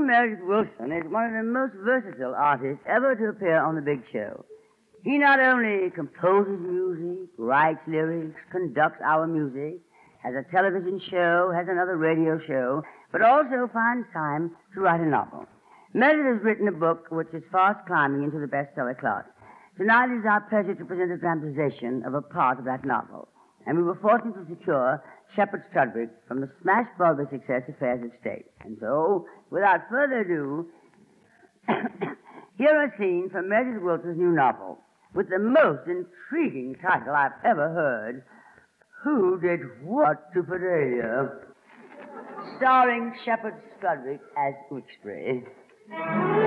Meredith Wilson is one of the most versatile artists ever to appear on The Big Show. He not only composes music, writes lyrics, conducts our music, has a television show, has another radio show, but also finds time to write a novel. Meredith has written a book which is fast climbing into the bestseller class. Tonight it is our pleasure to present a dramatization of a part of that novel. And we were fortunate to secure Shepard Strudwick from the smash Broadway success Affairs at State. And so, without further ado, here are scenes from Meredith Wilson's new novel, with the most intriguing title I've ever heard, Who Did What to Fidelia? Starring Shepard Strudwick as Wixbury.